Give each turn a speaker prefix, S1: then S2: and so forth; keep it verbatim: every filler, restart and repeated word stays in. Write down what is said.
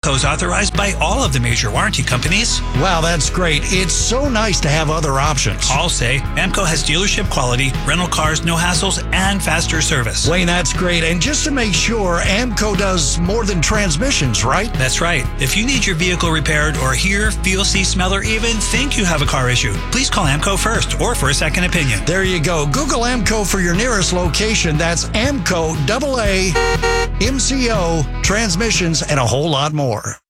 S1: AAMCO is authorized by all of the major warranty companies.
S2: Wow, that's great. It's so nice to have other options.
S1: I'll say AAMCO has dealership quality, rental cars, no hassles, and faster service.
S2: Wayne, that's great. And just to make sure, AAMCO does more than transmissions, right?
S1: That's right. If you need your vehicle repaired or hear, feel, see, smell, or even think you have a car issue, please call AAMCO first or for a second opinion.
S2: There you go. Google AAMCO for your nearest location. That's AAMCO, double A, M C O, transmissions, and a whole lot more.